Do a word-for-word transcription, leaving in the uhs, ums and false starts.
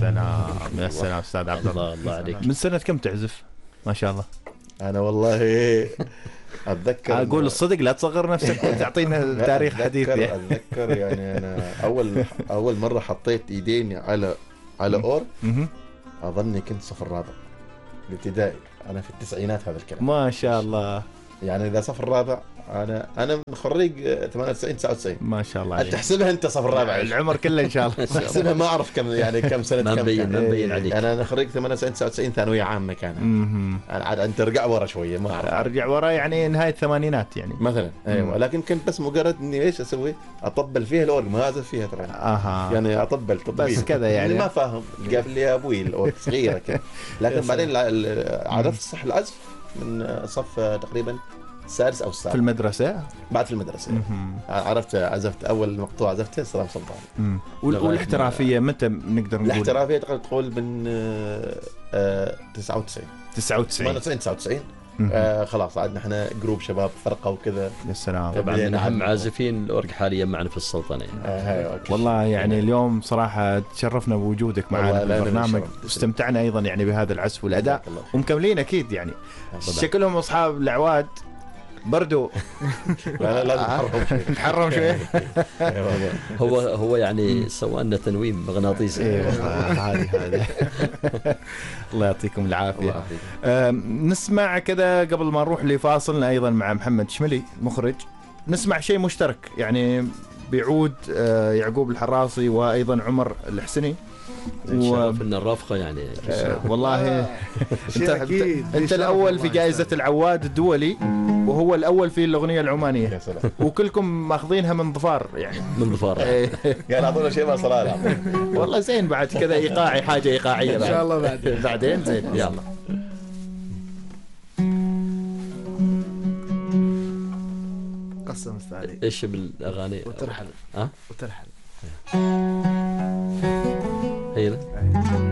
سلام يا سلام استاذ عبد الله. الله عليك. من سنة كم تعزف؟ ما شاء الله. انا والله اتذكر، اقول الصدق لا تصغر نفسك وتعطينا تاريخ حديث. يعني اتذكر يعني انا اول اول مره حطيت ايديني على على اور اظني كنت صف الرابع الابتدائي. انا في التسعينات هذا الكلام. ما شاء الله. يعني اذا صف الرابع انا انا من خريج ثمانية وتسعين تسعة وتسعين. ما شاء الله عليك. تحسبها انت صف الرابع العمر كله ان شاء الله. تحسبها ما اعرف كم يعني كم سنه ما كم مبين ما مبين عليك. يعني انا خريج ثمانية وتسعين تسعة وتسعين ثانويه عامه كان. انا عاد انت ارجع ورا شويه ما اعرف. ارجع ورا يعني نهايه الثمانينات يعني مثلا. ايوه لكن كنت بس مجرد اني ايش اسوي؟ اطبل فيها الاورج ما اعزف فيها ترى. اها يعني اطبل تطبيل بس كذا يعني. اللي ما فاهم قال لي ابوي الاورج صغيره كذا. لكن بعدين عرفت صح العزف من صف تقريبا السادس او السابع في المدرسه. بعد في المدرسه عرفت عزفت اول مقطوعه عزفته سلام سلطان. والاحترافيه متى نقدر نقول؟ الاحترافيه تقدر تقول من تسعة وتسعين تسعة وتسعين ثمانية وتسعين تسعة وتسعين. آه خلاص عندنا احنا جروب شباب فرقه وكذا. يا سلام. طبعا من اهم عازفين الاورج حاليا معنا في السلطنه يعني. آه والله يعني اليوم صراحه تشرفنا بوجودك معنا في البرنامج. استمتعنا ايضا يعني بهذا العزف والاداء ومكملين اكيد يعني. شكلهم اصحاب العواد برضو. لا لا نحرم شوي. نحرم شوي. هو هو يعني سوى لنا تنويم مغناطيسي. هذه هذه. الله يعطيكم العافيه. نسمع كذا قبل ما نروح لفاصلنا ايضا مع محمد شملي مخرج. نسمع شيء مشترك يعني بيعود يعقوب الحراصي وايضا عمر الحسني. شرف ان الرافقه يعني. آه والله انت, انت الاول في جائزه العواد الدولي وهو الاول في الاغنيه العمانيه. وكلكم ماخذينها من ظفار يعني. من ظفار يعني اعطونا شيء ما صار. والله زين بعد كذا ايقاعي حاجه ايقاعيه ان شاء الله بعدين بعدين زين. يلا قسم استاذي. ايش بالاغاني؟ وترحل. ها وترحل. هي